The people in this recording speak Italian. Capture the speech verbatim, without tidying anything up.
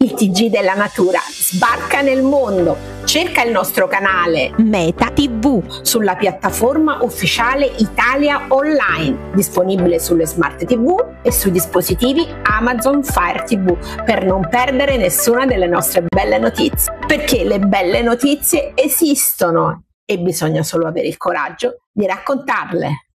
Il T G della natura sbarca nel mondo. Cerca il nostro canale Meta tivù sulla piattaforma ufficiale Italia Online, disponibile sulle smart tivù e sui dispositivi Amazon Fire tivù, per non perdere nessuna delle nostre belle notizie. Perché le belle notizie esistono e bisogna solo avere il coraggio di raccontarle.